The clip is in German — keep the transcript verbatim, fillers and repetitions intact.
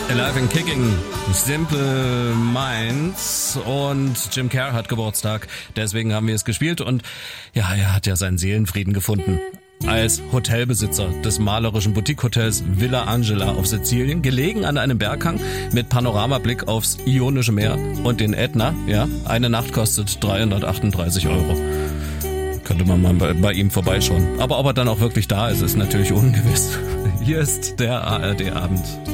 Alive and Kicking, Simple Minds, und Jim Kerr hat Geburtstag, deswegen haben wir es gespielt, und ja, er hat ja seinen Seelenfrieden gefunden. Als Hotelbesitzer des malerischen Boutique-Hotels Villa Angela auf Sizilien, gelegen an einem Berghang mit Panoramablick aufs Ionische Meer und den Ätna, ja, eine Nacht kostet dreihundertachtunddreißig Euro. Könnte man mal bei, bei ihm vorbeischauen. Aber ob er dann auch wirklich da ist, ist natürlich ungewiss. Hier ist der A R D-Abend.